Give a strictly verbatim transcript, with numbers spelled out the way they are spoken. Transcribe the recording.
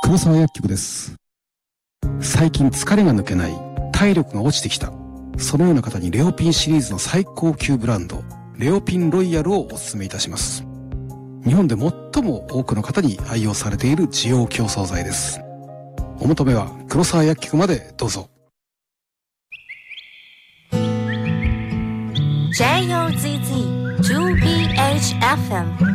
黒沢薬局です。最近疲れが抜けない、体力が落ちてきた、そのような方にレオピンシリーズの最高級ブランドレオピンロイヤルをお勧めいたします。日本で最も多くの方に愛用されている滋養強壮剤です。お求めは黒沢薬局までどうぞ。 ジェイオーゼットツービーエイチエフエム